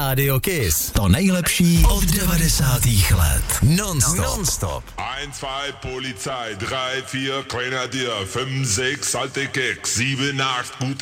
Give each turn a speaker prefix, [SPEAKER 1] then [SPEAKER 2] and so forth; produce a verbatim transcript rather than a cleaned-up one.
[SPEAKER 1] Radio Kiss. To nejlepší od devadesátých let. Non-stop. Non-stop.
[SPEAKER 2] eins, zwei, Polizei, drei, vier, Grenadier, fünf, sechs, alte Keks, sieben, acht, gute